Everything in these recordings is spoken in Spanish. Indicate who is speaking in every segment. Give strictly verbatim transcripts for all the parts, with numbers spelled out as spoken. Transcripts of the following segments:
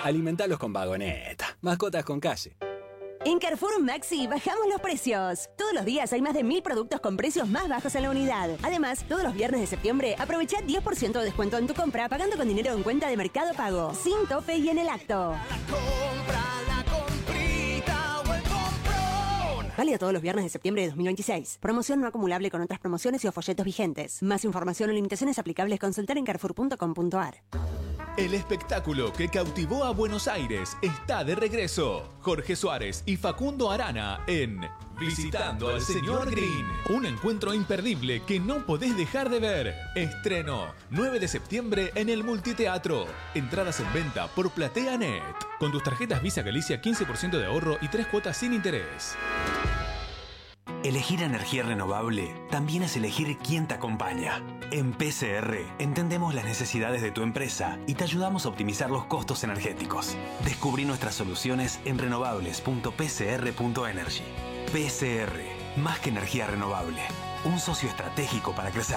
Speaker 1: Alimentalos con Vagoneta. Mascotas con calle.
Speaker 2: En Carrefour Maxi bajamos los precios. Todos los días hay más de mil productos con precios más bajos en la unidad. Además, todos los viernes de septiembre aprovecha diez por ciento de descuento en tu compra pagando con dinero en cuenta de Mercado Pago, sin tope y en el acto.
Speaker 3: La compra, la comprita o el comprón.
Speaker 2: Válido todos los viernes de septiembre de dos mil veintiséis. Promoción no acumulable con otras promociones y o folletos vigentes. Más información o limitaciones aplicables consultar en carrefour punto com punto a r.
Speaker 4: El espectáculo que cautivó a Buenos Aires está de regreso. Jorge Suárez y Facundo Arana en Visitando al Señor Green. Un encuentro imperdible que no podés dejar de ver. Estreno nueve de septiembre en el Multiteatro. Entradas en venta por PlateaNet. Con tus tarjetas Visa Galicia quince por ciento de ahorro y tres cuotas sin interés.
Speaker 5: Elegir energía renovable también es elegir quién te acompaña. En P C R entendemos las necesidades de tu empresa y te ayudamos a optimizar los costos energéticos. Descubrí nuestras soluciones en renovables punto p c r punto energy. P C R, más que energía renovable, un socio estratégico para crecer.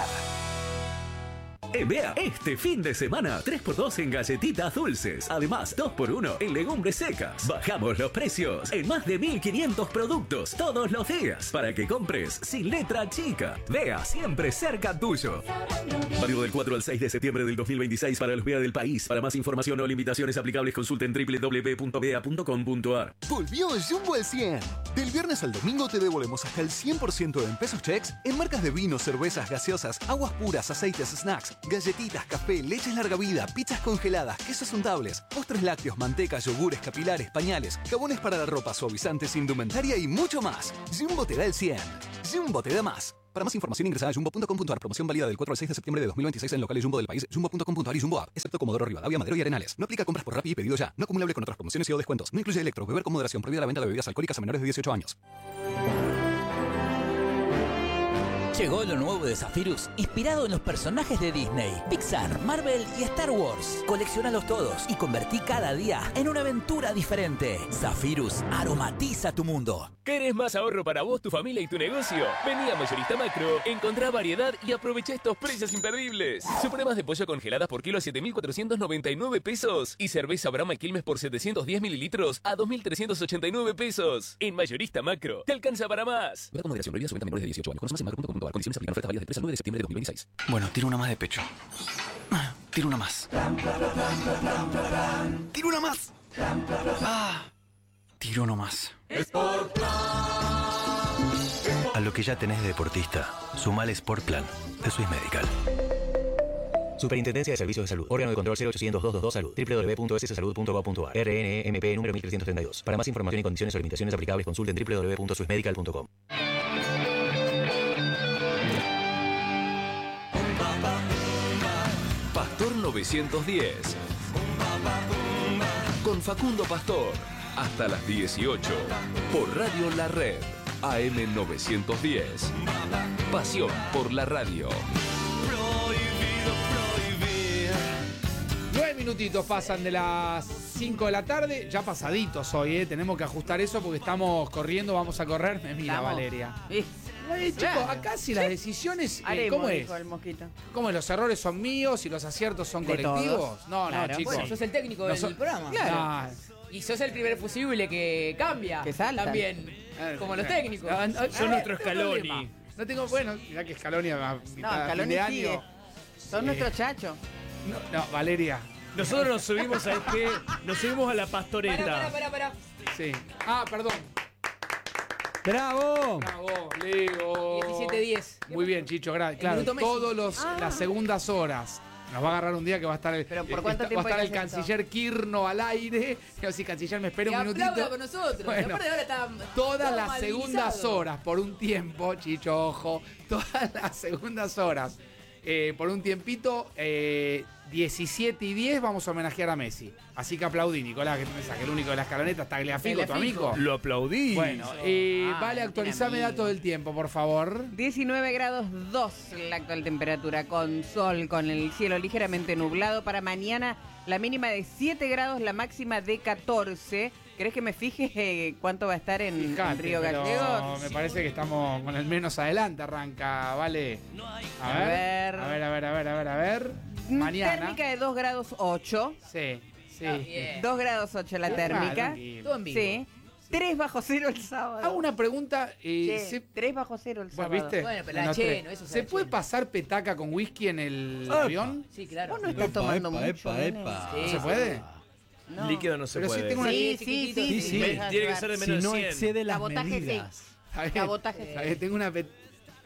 Speaker 6: En Bea, este fin de semana, tres por dos en galletitas dulces. Además, dos por uno en legumbres secas. Bajamos los precios en más de mil quinientos productos todos los días para que compres sin letra chica. Bea, siempre cerca tuyo. Válido del cuatro al seis de septiembre del dos mil veintiséis para los Bea del país. Para más información o limitaciones aplicables, consulten doble u doble u doble u punto bea punto com punto a r.
Speaker 7: Volvió Jumbo al cien. Del viernes al domingo te devolvemos hasta el cien por ciento en pesos checks en marcas de vinos, cervezas, gaseosas, aguas puras, aceites, snacks, galletitas, café, leches larga vida, pizzas congeladas, quesos untables, postres lácteos, manteca, yogures, capilares, pañales, jabones para la ropa, suavizantes, indumentaria y mucho más. Jumbo te da el cien. Jumbo te da más. Para más información ingresa a jumbo punto com punto a r. Promoción válida del cuatro al seis de septiembre de dos mil veintiséis en locales Jumbo del país, jumbo punto com punto a r y Jumbo App, excepto Comodoro Rivadavia, Madero y Arenales. No aplica compras por Rappi y pedido ya. No acumulable con otras promociones y o descuentos. No incluye electro. Beber con moderación. Prohibida la venta de bebidas alcohólicas a menores de dieciocho años.
Speaker 8: Llegó lo nuevo de Zephyrus, inspirado en los personajes de Disney, Pixar, Marvel y Star Wars. Coleccionalos todos y convertí cada día en una aventura diferente. Zephyrus aromatiza tu mundo.
Speaker 9: ¿Querés más ahorro para vos, tu familia y tu negocio? Vení a Mayorista Macro, encontrá variedad y aprovecha estos precios imperdibles. Supremas de pollo congeladas por kilo a siete mil cuatrocientos noventa y nueve pesos y cerveza Brahma Quilmes por setecientos diez mililitros a dos mil trescientos ochenta y nueve pesos. En Mayorista Macro, te alcanza para más.
Speaker 8: Cuidado con moderación, prohibida su venta a menores de dieciocho años. Conoce más en macro punto com punto a r. Condiciones aplican. Ofertas válidas del tres al nueve de septiembre de dos mil veintiséis.
Speaker 5: Bueno, tiro una más de pecho. Tiro una más. Tiro una más. Ah, tiro uno más. A lo que ya tenés de deportista, sumale Sport Plan de Swiss Medical.
Speaker 10: Superintendencia de Servicios de Salud. Órgano de control cero ochocientos dos veintidós Salud. doble u doble u doble u punto s s salud punto gov punto a r. R N E M P número mil trescientos treinta y dos. Para más información y condiciones o limitaciones aplicables, consulten doble u doble u doble u punto swiss medical punto com.
Speaker 4: Pastor novecientos diez. Con Facundo Pastor. Hasta las dieciocho. Por Radio La Red. A M novecientos diez. Pasión por la radio.
Speaker 11: Nueve minutitos pasan de las cinco de la tarde. Ya pasaditos hoy, ¿eh? Tenemos que ajustar eso porque estamos corriendo. Vamos a correr. Me mira,
Speaker 12: Estamos.
Speaker 11: Valeria.
Speaker 12: Sí.
Speaker 11: Eh, chicos, acá si las decisiones, eh,
Speaker 12: Haremos,
Speaker 11: ¿cómo es?
Speaker 12: dijo el mosquito.
Speaker 11: ¿Cómo es? ¿Los errores son míos y los aciertos son
Speaker 12: De
Speaker 11: colectivos?
Speaker 12: todos.
Speaker 11: No,
Speaker 12: Claro.
Speaker 11: no, chicos.
Speaker 12: Bueno, sos el técnico
Speaker 11: No
Speaker 12: del
Speaker 11: son-
Speaker 12: programa.
Speaker 11: Claro.
Speaker 12: Y sos el primer fusible que cambia.
Speaker 11: Que salta.
Speaker 12: También. Como los técnicos.
Speaker 11: Ah, ah,
Speaker 12: Son nuestro
Speaker 11: Scaloni. No tengo, bueno, mirá que Scaloni a
Speaker 12: No,
Speaker 11: mitad fin
Speaker 12: Scaloni
Speaker 11: de
Speaker 12: sigue.
Speaker 11: año.
Speaker 12: Son
Speaker 11: Eh,
Speaker 12: nuestros chachos.
Speaker 11: No, no, Valeria.
Speaker 13: Nosotros nos subimos, ¿sabes qué? Nos subimos a la pastoreta.
Speaker 12: Pará, pará, pará.
Speaker 11: Sí. Ah, perdón.
Speaker 14: ¡Bravo!
Speaker 11: Bravo, Leo.
Speaker 12: diecisiete diez.
Speaker 11: Muy bien, Chicho, gracias.
Speaker 12: El
Speaker 11: Claro,
Speaker 12: minuto Messi.
Speaker 11: todos los
Speaker 12: Ah.
Speaker 11: las segundas horas. Nos va a agarrar un día que va a estar el,
Speaker 12: ¿Pero por
Speaker 11: eh,
Speaker 12: cuánto
Speaker 11: está-
Speaker 12: tiempo
Speaker 11: va a estar
Speaker 12: hay
Speaker 11: el
Speaker 12: que hacer
Speaker 11: canciller Kirno al aire. Y así, canciller, me espera
Speaker 12: Que
Speaker 11: un minutito.
Speaker 12: aplauda con nosotros.
Speaker 11: Bueno,
Speaker 12: Y aparte ahora está
Speaker 11: todas
Speaker 12: todo
Speaker 11: las
Speaker 12: malvinizado.
Speaker 11: segundas horas, por un tiempo, Chicho, ojo, todas las segundas horas, eh, por un tiempito, eh, diecisiete y diez vamos a homenajear a Messi. Así que aplaudí, Nicolás, que me saqué el único de la escaloneta, está Tagliafico, tu amigo.
Speaker 13: Lo aplaudí.
Speaker 11: Bueno, eh,
Speaker 12: Ah,
Speaker 11: vale, actualizame datos del tiempo, por favor.
Speaker 12: diecinueve grados dos la actual temperatura, con sol, con el cielo ligeramente nublado. Para mañana la mínima de siete grados, la máxima de catorce. ¿Querés que me fije eh, cuánto va a estar en, en
Speaker 11: Fijate,
Speaker 12: Río
Speaker 11: pero
Speaker 12: Gallegos?
Speaker 11: me parece que estamos con el menos adelante, arranca, vale. A ver,
Speaker 12: A ver.
Speaker 11: a ver, a ver, a ver, a ver, a ver. Mañana.
Speaker 12: Térmica de dos grados ocho.
Speaker 11: Sí, Sí.
Speaker 12: dos grados ocho la térmica.
Speaker 11: Ah, todo en vivo.
Speaker 12: Sí. tres bajo cero el sábado.
Speaker 11: Hago una pregunta. Eh,
Speaker 12: Che,
Speaker 11: se-
Speaker 12: tres bajo cero el sábado.
Speaker 11: ¿Viste?
Speaker 14: Bueno, pero la
Speaker 11: Anoté.
Speaker 14: cheno, eso
Speaker 11: ¿Se
Speaker 14: es la
Speaker 11: puede
Speaker 14: cheno.
Speaker 11: pasar petaca con whisky en el
Speaker 13: Epa.
Speaker 11: avión?
Speaker 14: Sí, claro.
Speaker 12: Vos no estás tomando
Speaker 13: epa,
Speaker 12: mucho,
Speaker 13: epa,
Speaker 12: nene.
Speaker 13: epa.
Speaker 11: ¿No se puede?
Speaker 12: No.
Speaker 13: Líquido no se
Speaker 11: Pero sí
Speaker 13: puede.
Speaker 11: tengo una-
Speaker 12: Sí, sí, sí.
Speaker 13: Sí, sí.
Speaker 12: Me-
Speaker 13: Tiene que ser de
Speaker 15: Si
Speaker 13: menos
Speaker 15: no
Speaker 13: de cien.
Speaker 15: excede las
Speaker 12: Cabotaje, sí.
Speaker 15: medidas.
Speaker 11: Está bien.
Speaker 12: Cabotaje,
Speaker 11: Está
Speaker 12: sí.
Speaker 11: bien, tengo una pet-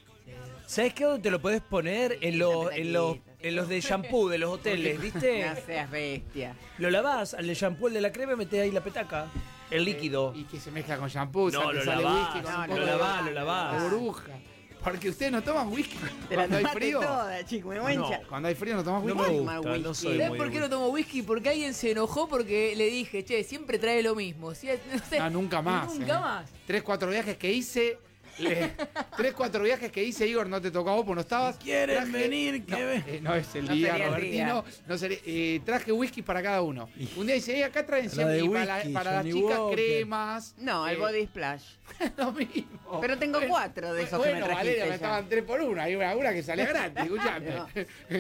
Speaker 13: ¿Sabes qué? ¿Dónde te lo podés poner? En, los en, los en los de shampoo de los hoteles, ¿viste?
Speaker 12: No seas bestia.
Speaker 13: Lo lavás, al de shampoo, el de la crema, metés ahí la petaca. El líquido.
Speaker 11: Y que se mezcla con shampoo,
Speaker 13: No,
Speaker 11: sale-
Speaker 13: lo
Speaker 11: sale
Speaker 13: lavás,
Speaker 11: whisky con
Speaker 12: no,
Speaker 11: un
Speaker 12: lo
Speaker 11: poco de-
Speaker 13: lavás, lo lavás.
Speaker 11: de burbuja. Porque ustedes no toman whisky
Speaker 12: Te la
Speaker 11: cuando hay
Speaker 12: tomaste
Speaker 11: frío.
Speaker 12: toda, chico, me mancha.
Speaker 11: Cuando hay frío no tomas
Speaker 13: No
Speaker 11: whisky.
Speaker 13: me
Speaker 12: Tomar
Speaker 13: gusta, no
Speaker 12: whisky.
Speaker 13: soy
Speaker 14: ¿Sabes
Speaker 13: muy
Speaker 14: por qué no tomo whisky? Porque alguien se enojó porque le dije, che, siempre trae lo mismo. Sí, no sé.
Speaker 11: Ah, nunca más.
Speaker 14: Nunca
Speaker 11: eh.
Speaker 14: más.
Speaker 11: Tres, cuatro viajes que hice. le- tres, cuatro viajes que hice, Igor, no te tocó a vos, pues no estabas.
Speaker 13: ¿Quieren
Speaker 11: Traje-
Speaker 13: venir?
Speaker 11: No,
Speaker 13: ¿Qué ve?
Speaker 11: eh, no es el
Speaker 12: No
Speaker 11: día,
Speaker 12: sería el
Speaker 11: Robertino.
Speaker 12: día.
Speaker 11: No sería- eh, traje whisky para cada uno. Un día dice, eh, acá traen
Speaker 15: La
Speaker 11: siempre.
Speaker 15: de
Speaker 11: Y para, la-
Speaker 15: whisky,
Speaker 11: para las
Speaker 15: Johnny
Speaker 11: chicas,
Speaker 15: Walker.
Speaker 11: cremas.
Speaker 12: No, el
Speaker 11: eh,
Speaker 12: body splash.
Speaker 11: lo mismo.
Speaker 12: Pero tengo
Speaker 11: Bueno,
Speaker 12: cuatro de esos
Speaker 11: bueno,
Speaker 12: que me trajiste
Speaker 11: Valeria, me
Speaker 12: ya.
Speaker 11: estaban tres por uno. Hay una, una que salía gratis, escuchame.
Speaker 12: No.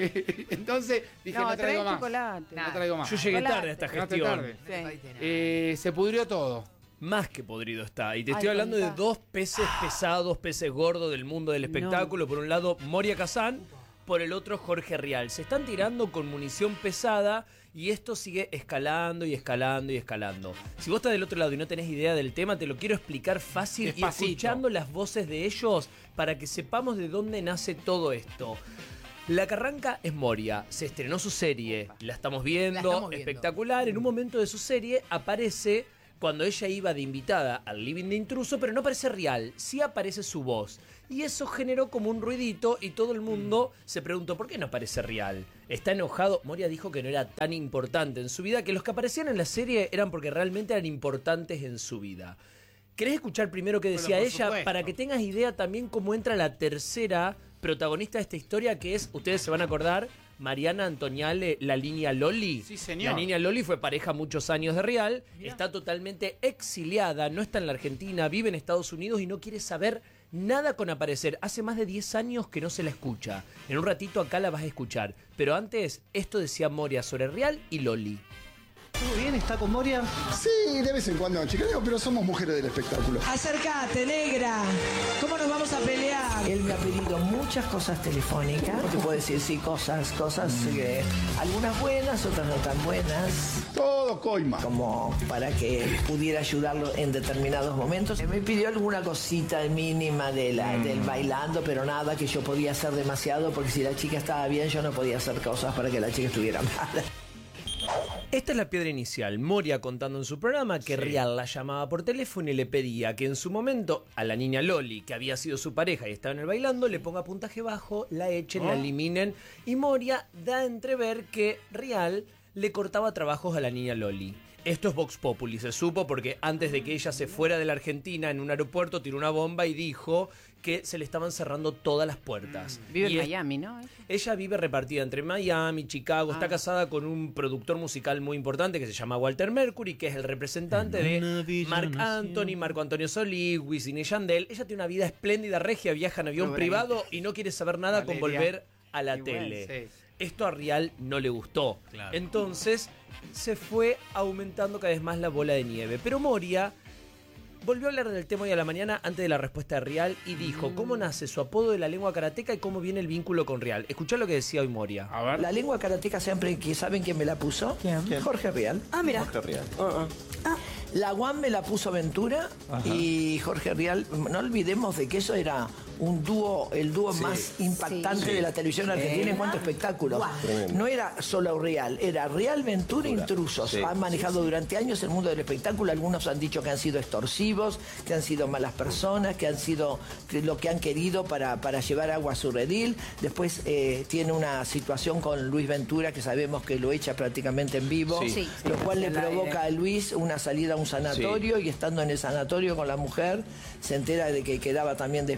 Speaker 11: Entonces dije, no,
Speaker 12: No,
Speaker 11: traigo
Speaker 12: trae
Speaker 11: más.
Speaker 12: chocolate.
Speaker 11: No traigo más.
Speaker 13: Yo llegué
Speaker 12: Chocolate.
Speaker 13: tarde a esta
Speaker 11: Llegaste
Speaker 13: gestión.
Speaker 11: tarde.
Speaker 12: Sí.
Speaker 11: Eh, se pudrió todo.
Speaker 13: Más que podrido está. Y te
Speaker 12: Ay,
Speaker 13: estoy hablando de
Speaker 12: contá.
Speaker 13: dos peces pesados, peces gordos del mundo del espectáculo. Por un lado, Moria Kazán. Por el otro, Jorge Rial. Se están tirando con munición pesada y esto sigue escalando y escalando y escalando. Si vos estás del otro lado y no tenés idea del tema, te lo quiero explicar fácil
Speaker 11: Despacito.
Speaker 13: y escuchando las voces de ellos para que sepamos de dónde nace todo esto. La que arranca es Moria. Se estrenó su serie. La estamos viendo.
Speaker 14: La estamos viendo.
Speaker 13: Espectacular. En un momento de su serie aparece cuando ella iba de invitada al living de intruso, pero no aparece Rial. Sí aparece su voz. Y eso generó como un ruidito y todo el mundo se preguntó ¿por qué no aparece Rial? Está enojado. Moria dijo que no era tan importante en su vida, que los que aparecían en la serie eran porque realmente eran importantes en su vida. ¿Querés escuchar primero qué decía
Speaker 11: por
Speaker 13: ella?
Speaker 11: supuesto.
Speaker 13: Para que tengas idea también cómo entra la tercera protagonista de esta historia, que es, ustedes se van a acordar, Mariana Antoniale, la línea Loli.
Speaker 11: Sí, señor.
Speaker 13: La línea Loli fue pareja muchos años de Rial, está totalmente exiliada, no está en la Argentina, vive en Estados Unidos y no quiere saber nada con aparecer. Hace más de diez años que no se la escucha. En un ratito acá la vas a escuchar. Pero antes, esto decía Moria sobre Rial y Loli.
Speaker 15: ¿Todo bien? ¿Está con Moria?
Speaker 16: Sí, de vez en cuando chicaneo, pero somos mujeres del espectáculo.
Speaker 17: Acércate, negra. ¿Cómo nos vamos a pelear? Él me ha pedido muchas cosas telefónicas. Te puedo decir, sí, cosas, cosas, eh, algunas buenas, otras no tan buenas.
Speaker 16: Todo coima.
Speaker 17: Como para que pudiera ayudarlo en determinados momentos. Me pidió alguna cosita mínima de la, del bailando, pero nada que yo podía hacer demasiado, porque si la chica estaba bien, yo no podía hacer cosas para que la chica estuviera mal.
Speaker 13: Esta es la piedra inicial. Moria contando en su programa que sí. Rial la llamaba por teléfono y le pedía que en su momento a la niña Loli, que había sido su pareja y estaba en el bailando, le ponga puntaje bajo, la echen, ¿Oh? la eliminen. Y Moria da a entrever que Rial le cortaba trabajos a la niña Loli. Esto es Vox Populi, se supo porque antes de que ella se fuera de la Argentina en un aeropuerto tiró una bomba y dijo que se le estaban cerrando todas las puertas.
Speaker 12: Vive
Speaker 13: y
Speaker 12: en
Speaker 13: es,
Speaker 12: Miami, ¿no?
Speaker 13: Ella vive repartida entre Miami, Chicago, ah. está casada con un productor musical muy importante que se llama Walter Mercury, que es el representante de Marc Anthony, Marco Antonio Solís, Wisin y Yandel. Ella tiene una vida espléndida, regia, viaja en avión privado y no quiere saber nada Valeria. con volver a la Igual, tele. Sí. Esto a Rial no le gustó. Claro. Entonces se fue aumentando cada vez más la bola de nieve. Pero Moria volvió a hablar del tema hoy a la mañana antes de la respuesta de Rial y dijo mm. cómo nace su apodo de la lengua karateca y cómo viene el vínculo con Rial. Escuchá lo que decía hoy Moria.
Speaker 17: A ver. La lengua karateca siempre, ¿saben quién me la puso? ¿Quién? ¿Quién? Jorge Rial.
Speaker 15: Ah, mira.
Speaker 17: Jorge Rial. Uh-uh. Ah. La Guam me la puso Ventura. Ajá. Y Jorge Rial, no olvidemos de que eso era un dúo, el dúo sí. más impactante sí. de la televisión argentina sí. en cuanto a espectáculos. Wow. No era solo Rial, era Rial, Ventura e Intrusos. Sí. Han manejado sí. durante años el mundo del espectáculo. Algunos han dicho que han sido extorsivos, que han sido malas personas, que han sido lo que han querido para, para llevar agua a su redil. Después eh, tiene una situación con Luis Ventura que sabemos que lo echa prácticamente en vivo, sí. Sí. lo cual sí. le provoca a Luis una salida a un sanatorio sí. y estando en el sanatorio con la mujer se entera de que quedaba también desvinculado. Uh-huh.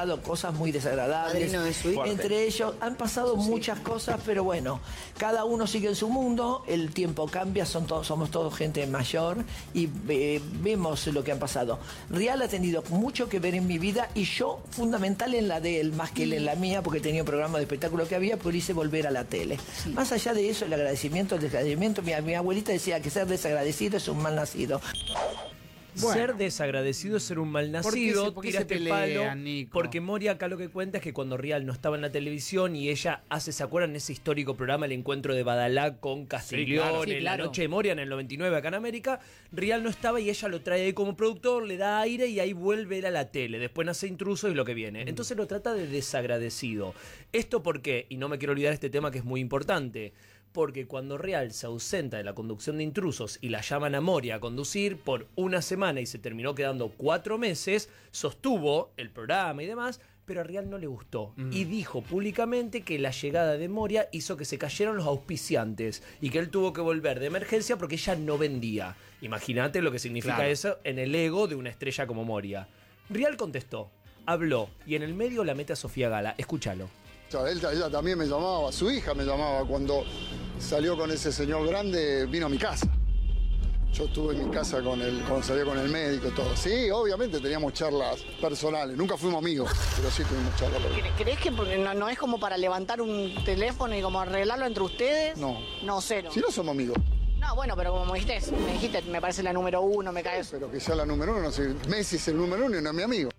Speaker 17: pasado cosas muy desagradables.
Speaker 18: Padrino de su hijo.
Speaker 17: Entre ellos han pasado muchas cosas, pero bueno, cada uno sigue en su mundo, el tiempo cambia, son todos, somos todos gente mayor y eh, vemos lo que han pasado. Rial ha tenido mucho que ver en mi vida y yo fundamental en la de él, más que él en la mía, porque tenía un programa de espectáculo que había, pero hice volver a la tele. Sí. Más allá de eso, el agradecimiento, el desagradecimiento, mi, mi abuelita decía que ser desagradecido es un mal nacido.
Speaker 13: Bueno. Ser desagradecido es ser un malnacido.
Speaker 11: ¿Por qué se, por qué
Speaker 13: tira
Speaker 11: se
Speaker 13: este
Speaker 11: pelean,
Speaker 13: palo,
Speaker 11: Nico?
Speaker 13: porque Moria acá lo que cuenta es que cuando Rial no estaba en la televisión y ella hace, ¿se acuerdan ese histórico programa, el encuentro de Badalá con Castiglione,
Speaker 11: Sí, claro. Sí,
Speaker 13: en
Speaker 11: claro.
Speaker 13: la noche de Moria en el noventa y nueve acá en América? Rial no estaba y ella lo trae ahí como productor, le da aire y ahí vuelve él a la tele. Después nace Intrusos y lo que viene.
Speaker 11: Mm.
Speaker 13: Entonces lo trata de desagradecido. ¿Esto por qué? Y no me quiero olvidar este tema que es muy importante. Porque cuando Rial se ausenta de la conducción de Intrusos y la llaman a Moria a conducir por una semana y se terminó quedando cuatro meses, sostuvo el programa y demás, pero a Rial no le gustó. Mm. Y dijo públicamente que la llegada de Moria hizo que se cayeran los auspiciantes y que él tuvo que volver de emergencia porque ella no vendía. Imagínate lo que significa
Speaker 11: Claro.
Speaker 13: eso en el ego de una estrella como Moria. Rial contestó, habló y en el medio la mete a Sofía Gala. Escúchalo.
Speaker 16: Ella, ella también me llamaba, su hija me llamaba cuando salió con ese señor grande, vino a mi casa. Yo estuve en mi casa con él, cuando salió con el médico y todo. Sí, obviamente teníamos charlas personales, nunca fuimos amigos, pero sí tuvimos charlas personales.
Speaker 18: ¿Crees que no, no es como para levantar un teléfono y como arreglarlo entre ustedes?
Speaker 16: No.
Speaker 18: No, cero.
Speaker 16: Si no somos amigos.
Speaker 18: No, bueno, pero como me dijiste, me dijiste, me parece la número uno, me caes.
Speaker 16: Pero que sea la número uno, no sé, Messi es el número uno y no es mi amigo.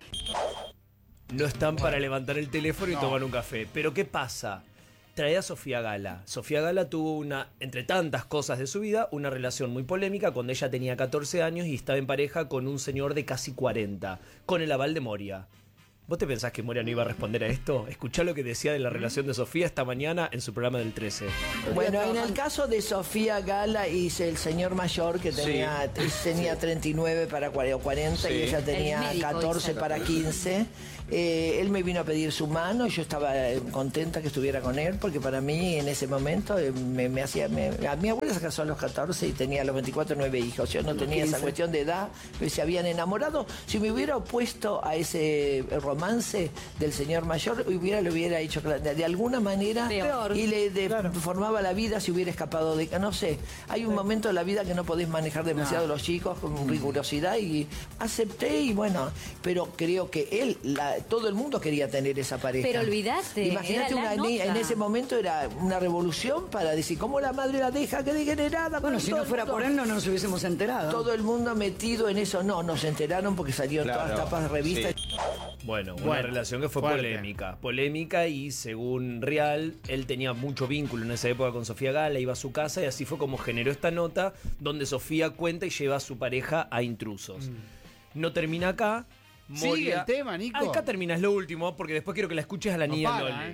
Speaker 13: No están para levantar el teléfono y
Speaker 16: No.
Speaker 13: tomar un café. Pero ¿qué pasa? Trae a Sofía Gala. Sofía Gala tuvo una, entre tantas cosas de su vida, una relación muy polémica cuando ella tenía catorce años y estaba en pareja con un señor de casi cuarenta, con el aval de Moria. ¿Vos te pensás que Moria no iba a responder a esto? Escuchá lo que decía de la relación de Sofía esta mañana en su programa del trece.
Speaker 17: Bueno, en el caso de Sofía Gala y el señor mayor que tenía,
Speaker 13: Sí.
Speaker 17: tenía treinta y nueve para cuarenta
Speaker 13: Sí.
Speaker 17: y ella
Speaker 13: El
Speaker 17: tenía
Speaker 13: médico,
Speaker 17: catorce
Speaker 13: dice.
Speaker 17: para quince. Eh, él me vino a pedir su mano y yo estaba eh, contenta que estuviera con él porque para mí en ese momento eh, me, me hacía... Me, a mi abuela se casó a los catorce y tenía a los veinticuatro nueve hijos. Yo no tenía esa
Speaker 18: quince.
Speaker 17: cuestión de edad, pero se habían enamorado. Si me hubiera opuesto a ese romance del señor mayor, hubiera, lo hubiera hecho de, de alguna manera
Speaker 18: Peor.
Speaker 17: y le de- formaba la vida si hubiera escapado de... No sé, hay un momento en la vida que no podés manejar demasiado
Speaker 11: No.
Speaker 17: los chicos con rigurosidad y acepté y bueno, pero creo que él, la- todo el mundo quería tener esa pareja.
Speaker 19: Pero olvidaste,
Speaker 17: Imagínate
Speaker 19: era la
Speaker 17: una niña,
Speaker 19: nota.
Speaker 17: en ese momento era una revolución para decir, ¿cómo la madre la deja? ¡Qué degenerada!
Speaker 18: Bueno,
Speaker 17: Con
Speaker 18: si
Speaker 17: todo
Speaker 18: no
Speaker 17: el
Speaker 18: fuera
Speaker 17: mundo.
Speaker 18: por él no nos hubiésemos enterado.
Speaker 17: Todo el mundo metido en eso. No, nos enteraron porque salió en todas
Speaker 13: Claro,
Speaker 17: tapas de revistas.
Speaker 13: Bueno, una
Speaker 11: Bueno,
Speaker 13: relación que fue
Speaker 11: fuerte.
Speaker 13: polémica. Polémica y según Rial, él tenía mucho vínculo en esa época con Sofía Gala, iba a su casa y así fue como generó esta nota donde Sofía cuenta y lleva a su pareja a Intrusos. No termina acá.
Speaker 11: Sigue el tema, Nico.
Speaker 13: Acá termina, es lo último, porque después quiero que la escuches a la
Speaker 11: No
Speaker 13: niña
Speaker 11: para,
Speaker 13: Loli.
Speaker 11: ¿eh?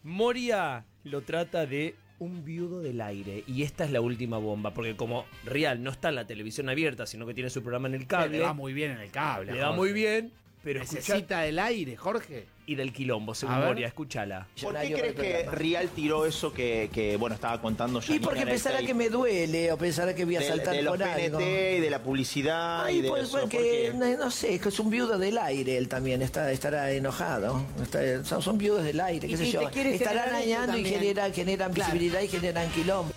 Speaker 13: Moria lo trata de un viudo del aire. Y esta es la última bomba, porque como Rial no está en la televisión abierta, sino que tiene su programa en el cable.
Speaker 11: Le va muy bien en el cable.
Speaker 13: Le va
Speaker 11: Jorge.
Speaker 13: muy bien, pero
Speaker 11: Necesita
Speaker 13: escuchá-
Speaker 11: el aire, Jorge.
Speaker 13: y del quilombo, según
Speaker 11: A ver.
Speaker 13: Moria, escúchala.
Speaker 20: ¿Por qué crees que Rial tiró eso que, que, bueno, estaba contando
Speaker 17: Y
Speaker 20: Janina
Speaker 17: porque
Speaker 20: en el
Speaker 17: pensará
Speaker 20: tape?
Speaker 17: que me duele o pensará que voy a
Speaker 20: de,
Speaker 17: saltar
Speaker 20: de los
Speaker 17: por
Speaker 20: P N T
Speaker 17: algo.
Speaker 20: y de la publicidad
Speaker 17: Ay,
Speaker 20: y de
Speaker 17: pues,
Speaker 20: eso. ¿por
Speaker 17: porque,
Speaker 20: qué?
Speaker 17: no, no sé, es que es un viudo del aire él también, está, estará enojado. Está- son, son viudos del aire, qué
Speaker 18: Y-
Speaker 17: sé
Speaker 18: y
Speaker 17: yo.
Speaker 18: te quiere
Speaker 17: Estarán
Speaker 18: generar eso
Speaker 17: arañando y
Speaker 18: también.
Speaker 17: generan, generan
Speaker 18: Claro.
Speaker 17: visibilidad y generan quilombo.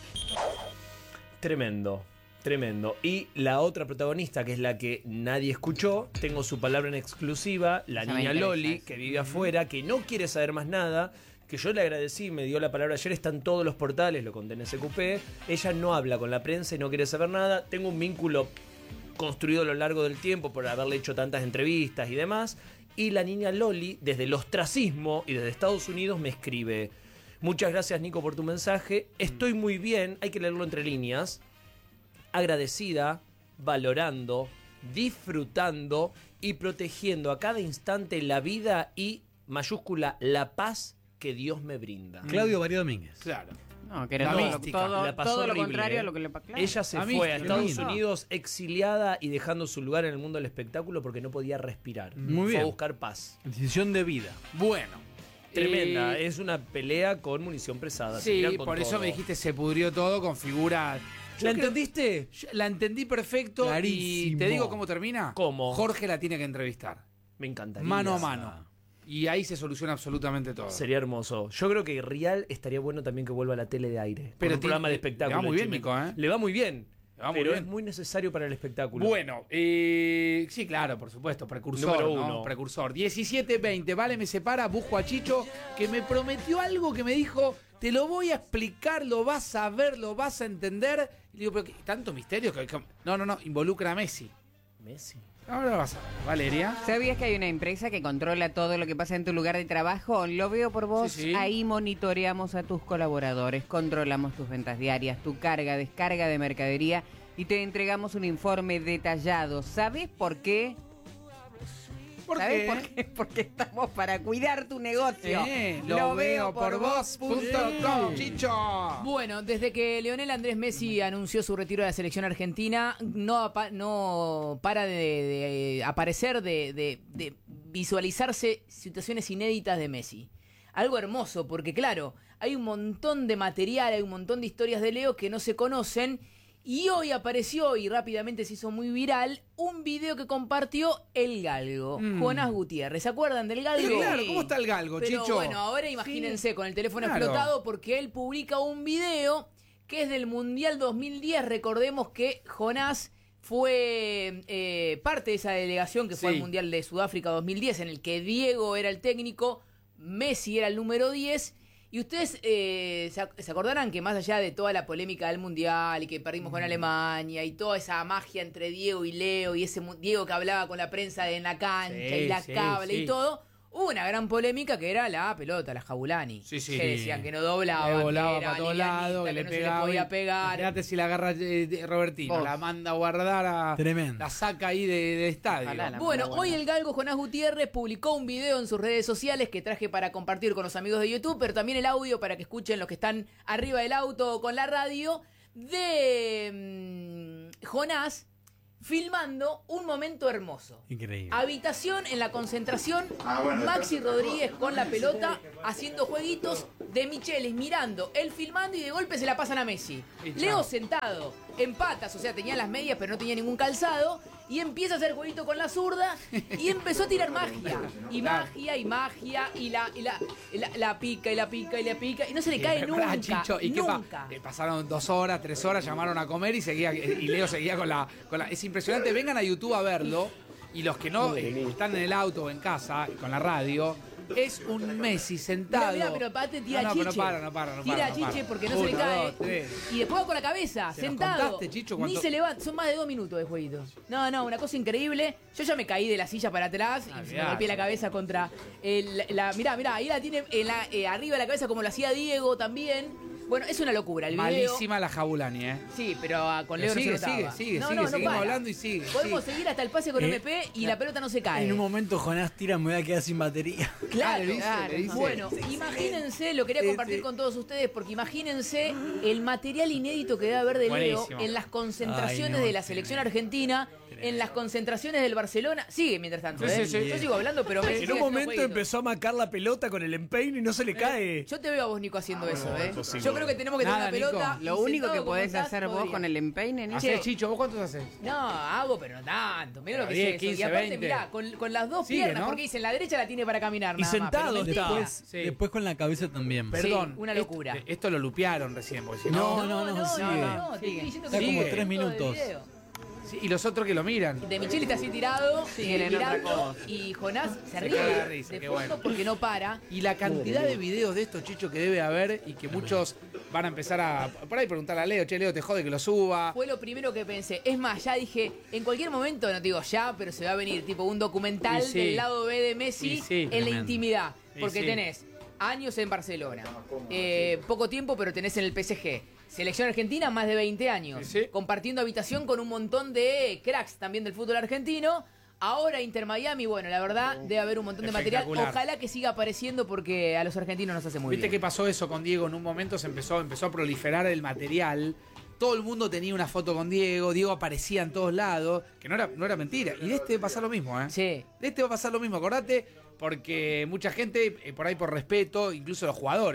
Speaker 13: Tremendo, tremendo. Y la otra protagonista, que es la que nadie escuchó, tengo su palabra en exclusiva, la
Speaker 12: Ya me
Speaker 13: niña
Speaker 12: interesa
Speaker 13: Loli,
Speaker 12: eso.
Speaker 13: que vive afuera, que no quiere saber más nada, que yo le agradecí, me dio la palabra ayer, está en todos los portales, lo conté en ese cupé. Ella no habla con la prensa y no quiere saber nada. Tengo un vínculo construido a lo largo del tiempo por haberle hecho tantas entrevistas y demás. Y la niña Loli, desde el ostracismo y desde Estados Unidos, me escribe: muchas gracias, Nico, por tu mensaje. Estoy muy bien, hay que leerlo entre líneas. Agradecida, valorando, disfrutando y protegiendo a cada instante la vida y, mayúscula, la paz que Dios me brinda.
Speaker 21: Claudio María Domínguez.
Speaker 11: Claro.
Speaker 12: No, que era
Speaker 11: La
Speaker 12: todo,
Speaker 11: mística.
Speaker 12: todo-
Speaker 13: La pasó
Speaker 12: todo lo
Speaker 13: horrible,
Speaker 12: contrario
Speaker 13: ¿eh?
Speaker 12: a lo que le pasó.
Speaker 13: Ella se
Speaker 11: La
Speaker 13: fue
Speaker 11: mística,
Speaker 13: a Estados
Speaker 11: lindo.
Speaker 13: Unidos exiliada y dejando su lugar en el mundo del espectáculo porque no podía respirar.
Speaker 21: Muy
Speaker 13: Fue
Speaker 21: bien.
Speaker 13: a buscar paz.
Speaker 21: Decisión de vida.
Speaker 11: Bueno.
Speaker 13: Tremenda.
Speaker 11: Eh,
Speaker 13: Es una pelea con munición pesada. se
Speaker 11: Sí,
Speaker 13: tiran con
Speaker 11: por eso
Speaker 13: todo.
Speaker 11: me dijiste se pudrió todo con figuras.
Speaker 13: ¿La
Speaker 11: Yo creo-
Speaker 13: entendiste?
Speaker 11: yo la entendí perfecto y
Speaker 21: Clarísimo.
Speaker 11: te digo cómo termina.
Speaker 13: ¿Cómo?
Speaker 11: Jorge la tiene que entrevistar.
Speaker 13: Me encantaría.
Speaker 11: Mano a mano. Y ahí se soluciona absolutamente todo.
Speaker 13: Sería hermoso. Yo creo que Rial estaría bueno también que vuelva a la tele de aire.
Speaker 11: Pero
Speaker 13: Pero un programa de espectáculo.
Speaker 11: Le va muy bien,
Speaker 13: Chime.
Speaker 11: Nico, ¿eh?
Speaker 13: Le va muy bien.
Speaker 11: Le va muy
Speaker 13: pero
Speaker 11: bien.
Speaker 13: es muy necesario para el espectáculo.
Speaker 11: Bueno, eh, sí, claro, por supuesto, precursor,
Speaker 13: Número
Speaker 11: ¿no?
Speaker 13: uno.
Speaker 11: Precursor. diecisiete veinte, Vale me separa, busco a Chicho, que me prometió algo que me dijo, te lo voy a explicar, lo vas a ver, lo vas a entender. Y le digo, pero ¿qué? ¿Tanto misterio? que- que- No, no, no, involucra a Messi.
Speaker 13: Messi.
Speaker 11: Ahora lo vas a ver. Valeria.
Speaker 12: ¿Sabías que hay una empresa que controla todo lo que pasa en tu lugar de trabajo? Lo veo por vos.
Speaker 11: Sí, sí.
Speaker 12: Ahí monitoreamos a tus colaboradores, controlamos tus ventas diarias, tu carga, descarga de mercadería y te entregamos un informe detallado. ¿Sabes por qué?
Speaker 11: ¿Por
Speaker 12: ¿Sabes
Speaker 11: qué?
Speaker 12: por qué? Porque estamos para cuidar tu negocio.
Speaker 11: Eh, lo, veo por vos punto com, Chicho.
Speaker 14: Bueno, desde que Lionel Andrés Messi anunció su retiro de la selección argentina, no, apa- no para de, de aparecer, de, de- de visualizarse situaciones inéditas de Messi. Algo hermoso, porque claro, hay un montón de material, hay un montón de historias de Leo que no se conocen. Y hoy apareció, y rápidamente se hizo muy viral, un video que compartió el Galgo,
Speaker 11: Mm.
Speaker 14: Jonás Gutiérrez. ¿Se acuerdan del Galgo?
Speaker 11: Pero claro, ¿cómo está el Galgo,
Speaker 14: Pero
Speaker 11: Chicho?
Speaker 14: bueno, ahora imagínense con el teléfono
Speaker 11: Claro.
Speaker 14: explotado porque él publica un video que es del Mundial dos mil diez. Recordemos que Jonás fue eh, parte de esa delegación que fue
Speaker 11: Sí.
Speaker 14: al Mundial de Sudáfrica dos mil diez, en el que Diego era el técnico, Messi era el número diez. Y ustedes eh, se, ac- se acordarán que más allá de toda la polémica del Mundial y que perdimos con Alemania y toda esa magia entre Diego y Leo y ese mu- Diego que hablaba con la prensa en la cancha
Speaker 11: Sí,
Speaker 14: y la
Speaker 11: sí,
Speaker 14: cable
Speaker 11: sí.
Speaker 14: y todo, hubo una gran polémica que era la pelota, la Jabulani.
Speaker 11: Sí, sí.
Speaker 14: Que decían que no doblaba,
Speaker 11: Le volaba
Speaker 14: que era
Speaker 11: para todos
Speaker 14: livianita,
Speaker 11: lados, que,
Speaker 14: que
Speaker 11: le
Speaker 14: no
Speaker 11: pegaba.
Speaker 14: se le podía pegar.
Speaker 11: Fíjate si la agarra eh, de Robertino,
Speaker 14: Vos.
Speaker 11: la manda a guardar a.
Speaker 1: Tremendo.
Speaker 11: La saca ahí de- del estadio.
Speaker 14: Bueno, hoy el Galgo Jonás Gutiérrez publicó un video en sus redes sociales que traje para compartir con los amigos de YouTube, pero también el audio para que escuchen los que están arriba del auto o con la radio, de mm, Jonás filmando un momento hermoso.
Speaker 1: Increíble.
Speaker 14: Habitación en la concentración,
Speaker 1: Ah, bueno,
Speaker 14: Maxi
Speaker 1: entonces-
Speaker 14: Rodríguez con la pelota haciendo jueguitos, de Michelis mirando, él filmando y de golpe se la pasan a Messi.
Speaker 11: Y chao.
Speaker 14: Leo sentado, en patas, o sea, tenía las medias pero no tenía ningún calzado y empieza a hacer jueguito con la zurda y empezó a tirar magia. Y magia, y magia, y la, y la, y la, la pica, y la pica, y la pica, y no se le cae
Speaker 11: Eh,
Speaker 14: nunca,
Speaker 11: pará, Chicho, ¿y qué pa-
Speaker 14: nunca.
Speaker 11: eh, pasaron dos horas, tres horas, llamaron a comer y seguía y Leo seguía con la, con la. Es impresionante, vengan a YouTube a verlo. Y los que no eh, están en el auto o en casa con la radio, es un Messi sentado.
Speaker 14: Mira, mira, pero aparte tira
Speaker 11: no, no,
Speaker 14: chiche.
Speaker 11: pero no para, no para, no para.
Speaker 14: Tira
Speaker 11: no
Speaker 14: chiche
Speaker 11: para.
Speaker 14: porque no se le
Speaker 11: Uno,
Speaker 14: cae.
Speaker 11: dos, tres.
Speaker 14: Y después va con la cabeza,
Speaker 11: ¿Se los
Speaker 14: sentado.
Speaker 11: contaste, Chicho,
Speaker 14: Ni
Speaker 11: cuánto-
Speaker 14: se levanta. Son más de dos minutos de jueguito. No, no, una cosa increíble. Yo ya me caí de la silla para atrás y se me
Speaker 11: Olvidate.
Speaker 14: golpeé la cabeza contra el, la. Mirá, mirá, ahí la tiene en la, eh, arriba de la cabeza como lo hacía Diego también. Bueno, es una locura el video.
Speaker 11: Malísima la Jabulani, ¿eh?
Speaker 14: Sí, pero ah, con
Speaker 11: Pero
Speaker 14: Leo
Speaker 11: sigue,
Speaker 14: no se notaba.
Speaker 11: sigue, sigue,
Speaker 14: no,
Speaker 11: sigue,
Speaker 14: no, no
Speaker 11: seguimos
Speaker 14: para.
Speaker 11: hablando y sigue,
Speaker 14: Podemos
Speaker 11: sigue.
Speaker 14: seguir hasta el pase con
Speaker 1: Eh,
Speaker 14: M P y la pelota no se cae.
Speaker 1: En un momento Jonás tira, me voy a quedar sin batería.
Speaker 14: Claro,
Speaker 11: Ah, le dice,
Speaker 14: claro.
Speaker 11: le dice.
Speaker 14: Bueno, imagínense, lo quería compartir con todos ustedes, porque imagínense el material inédito que debe haber de Leo
Speaker 11: Buenísimo.
Speaker 14: en las concentraciones
Speaker 1: Ay, no,
Speaker 14: de la selección argentina, en las concentraciones del Barcelona. Sigue mientras tanto,
Speaker 13: Sí,
Speaker 14: ¿eh?
Speaker 13: sí, sí.
Speaker 14: Yo sigo hablando, pero me
Speaker 13: En
Speaker 14: sigue
Speaker 13: un
Speaker 14: haciendo
Speaker 13: momento
Speaker 14: jueguitos.
Speaker 13: empezó a macar la pelota con el empeine y no se le cae.
Speaker 14: Yo te veo a vos, Nico, haciendo eso, ¿eh?
Speaker 13: imposible.
Speaker 14: Yo creo que tenemos que tener
Speaker 11: Nada,
Speaker 14: una pelota.
Speaker 11: Nico.
Speaker 14: y
Speaker 12: Lo único
Speaker 14: sentado
Speaker 12: que
Speaker 14: como
Speaker 12: podés
Speaker 14: estás,
Speaker 12: hacer vos
Speaker 14: podría.
Speaker 12: con el empeine, Nico.
Speaker 11: Hacés, Chicho, ¿vos cuántos haces?
Speaker 14: No, hago, pero no tanto. Mira lo que
Speaker 11: diez,
Speaker 14: es eso.
Speaker 11: quince,
Speaker 14: Y aparte,
Speaker 11: veinte.
Speaker 14: mirá, con, con las dos
Speaker 11: Sigue,
Speaker 14: piernas,
Speaker 11: ¿no?
Speaker 14: porque dicen la derecha la tiene para caminar.
Speaker 1: Y
Speaker 14: nada más, pero
Speaker 1: sentado
Speaker 14: mentira.
Speaker 1: después,
Speaker 11: Sí.
Speaker 1: después con la cabeza también.
Speaker 11: Perdón.
Speaker 14: una
Speaker 11: esto-
Speaker 14: locura.
Speaker 11: Esto, lo lupearon recién, porque si
Speaker 1: No,
Speaker 11: no.
Speaker 1: no, no, sigue.
Speaker 14: no, no, te estoy diciendo que
Speaker 1: Está como
Speaker 14: sigue.
Speaker 1: tres minutos.
Speaker 14: Todo el video.
Speaker 11: Sí, y los otros que lo miran.
Speaker 14: De Micheli está así tirado,
Speaker 12: Sí,
Speaker 14: eh,
Speaker 12: en otra
Speaker 14: mirando,
Speaker 12: cosa.
Speaker 14: y Jonás se
Speaker 11: Se
Speaker 14: ríe
Speaker 11: caga de
Speaker 14: de,
Speaker 11: risa,
Speaker 14: de
Speaker 11: qué
Speaker 14: fondo
Speaker 11: bueno.
Speaker 14: porque no para.
Speaker 11: Y la cantidad de videos de estos, Chicho, que debe haber y que muchos van a empezar a. Por ahí preguntarle a Leo, che, Leo, te jode que lo suba.
Speaker 14: Fue lo primero que pensé. Es más, ya dije, en cualquier momento, no te digo ya, pero se va a venir tipo un documental
Speaker 11: Y sí.
Speaker 14: del lado B de Messi
Speaker 11: Y sí.
Speaker 14: en la
Speaker 1: Tremendo.
Speaker 14: intimidad.
Speaker 11: Y
Speaker 14: Porque
Speaker 11: sí.
Speaker 14: tenés años en Barcelona, eh, poco tiempo, pero tenés en el P S G. Selección argentina, más de veinte años.
Speaker 11: Sí, sí.
Speaker 14: Compartiendo habitación con un montón de cracks también del fútbol argentino. Ahora Inter Miami, bueno, la verdad, debe haber un montón de material.
Speaker 11: Espectacular.
Speaker 14: Ojalá que siga apareciendo porque a los argentinos nos hace muy
Speaker 11: ¿Viste
Speaker 14: bien.
Speaker 11: qué pasó eso con Diego? En un momento se empezó, empezó a proliferar el material. Todo el mundo tenía una foto con Diego, Diego aparecía en todos lados, que no era, no era mentira. Y de este va a pasar lo mismo, ¿eh?
Speaker 14: Sí.
Speaker 11: De este va a pasar lo mismo, acordate, porque mucha gente, eh, por ahí por respeto, incluso los jugadores,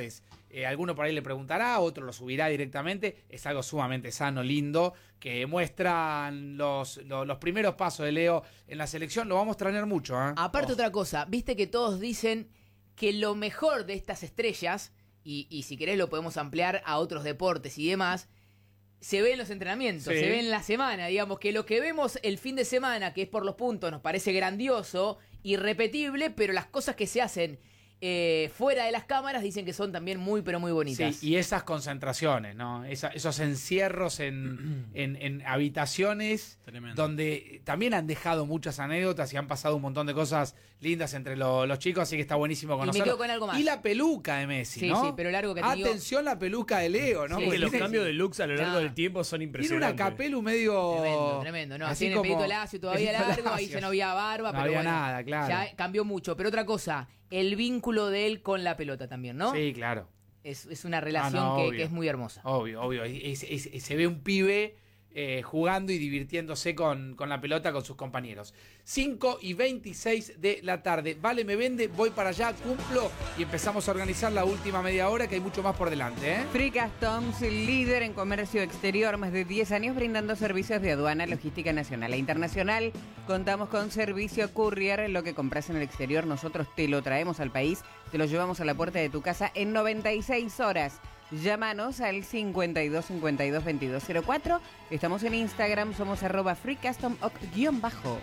Speaker 11: Eh, alguno por ahí le preguntará, otro lo subirá directamente. Es algo sumamente sano, lindo, que muestran los, los, los primeros pasos de Leo en la selección. Lo vamos a extrañar mucho. ¿eh?
Speaker 14: Aparte, otra cosa, viste que todos dicen que lo mejor de estas estrellas, y, y si querés lo podemos ampliar a otros deportes y demás, se ve en los entrenamientos,
Speaker 11: Sí.
Speaker 14: se ve en la semana, digamos que lo que vemos el fin de semana, que es por los puntos, nos parece grandioso, irrepetible, pero las cosas que se hacen eh, fuera de las cámaras dicen que son también muy, pero muy bonitas.
Speaker 11: Sí, y esas concentraciones, ¿no? Esa- esos encierros en, en, en habitaciones
Speaker 1: Tremendo.
Speaker 11: donde también han dejado muchas anécdotas y han pasado un montón de cosas lindas entre lo- los chicos, así que está buenísimo
Speaker 14: Y me
Speaker 11: conocerlo.
Speaker 14: quedo con algo más.
Speaker 11: Y la peluca de Messi,
Speaker 14: Sí,
Speaker 11: ¿no?
Speaker 14: sí, pero largo que te digo-
Speaker 11: Atención la peluca de Leo, ¿no?
Speaker 13: Sí,
Speaker 11: Porque
Speaker 13: los
Speaker 11: tiene-
Speaker 13: cambios de looks a lo largo
Speaker 14: Ah.
Speaker 13: del tiempo son
Speaker 11: Tiene
Speaker 13: impresionantes.
Speaker 11: una capelu medio...
Speaker 14: Tremendo, tremendo. No,
Speaker 11: así
Speaker 14: tiene el
Speaker 11: como-
Speaker 14: pelito lacio todavía
Speaker 11: pelito
Speaker 14: largo, ahí
Speaker 11: lacio.
Speaker 14: ya no había barba,
Speaker 11: No
Speaker 14: pero
Speaker 11: había
Speaker 14: bueno,
Speaker 11: nada, claro.
Speaker 14: ya cambió mucho. Pero otra cosa, el vínculo de él con la pelota también, ¿no?
Speaker 11: Sí, claro.
Speaker 14: Es, es una relación
Speaker 11: Ah, no,
Speaker 14: que,
Speaker 11: obvio.
Speaker 14: que es muy hermosa.
Speaker 11: Obvio, obvio. Es- es- es- se ve un pibe eh, jugando y divirtiéndose con, con la pelota con sus compañeros. cinco y veintiséis de la tarde. Vale, me vende, voy para allá, cumplo y empezamos a organizar la última media hora, que hay mucho más por delante. ¿eh?
Speaker 12: Free Customs, líder en comercio exterior, más de diez años brindando servicios de aduana, logística nacional e internacional. Contamos con servicio courier, lo que compras en el exterior nosotros te lo traemos al país, te lo llevamos a la puerta de tu casa en noventa y seis horas. Llámanos al cincuenta y dos cincuenta y dos veintidós cero cuatro. Estamos en Instagram, somos arroba free custom guión bajo.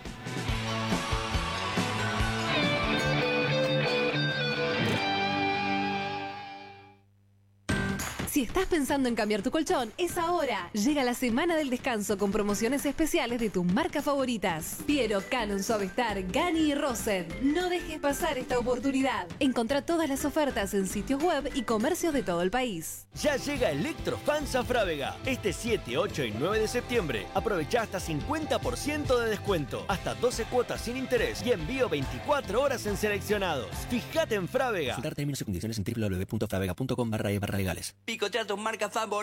Speaker 19: Si estás pensando en cambiar tu colchón, es ahora. Llega la semana del descanso con promociones especiales de tus marcas favoritas. Piero, Canon, Suavestar, Gani y Rosen. No dejes pasar esta oportunidad. Encontrá todas las ofertas en sitios web y comercios de todo el país.
Speaker 21: Ya llega Electrofans a Frávega. Este siete, ocho y nueve de septiembre. Aprovecha hasta cincuenta por ciento de descuento, hasta doce cuotas sin interés y envío veinticuatro horas en seleccionados. Fíjate en Frávega.
Speaker 10: Consultar términos y condiciones en w w w punto fravega punto com barra e barra legales.
Speaker 3: Picotea tus marcas favoritas.